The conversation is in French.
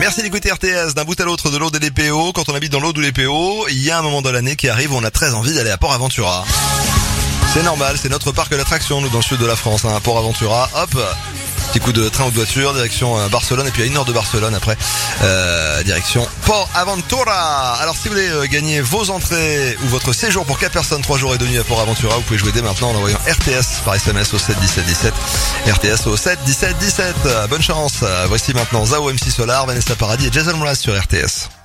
Merci d'écouter RTS d'un bout à l'autre de l'Aude et des PO. Quand on habite dans l'Aude ou les PO, il y a un moment de l'année qui arrive où on a très envie d'aller à Port Aventura. C'est normal, c'est notre parc d'attractions, nous, dans le sud de la France, hein, Port Aventura. Hop, petit coup de train ou de voiture, direction Barcelone, et puis à 1 heure de Barcelone après, direction Port Aventura. Alors si vous voulez gagner vos entrées ou votre séjour pour 4 personnes, 3 jours et 2 nuits à Port Aventura, vous pouvez jouer dès maintenant en envoyant RTS par SMS au 7 17 17. RTS au 7 17 17. Bonne chance. Voici maintenant Zao, MC Solar, Vanessa Paradis et Jason Mraz sur RTS.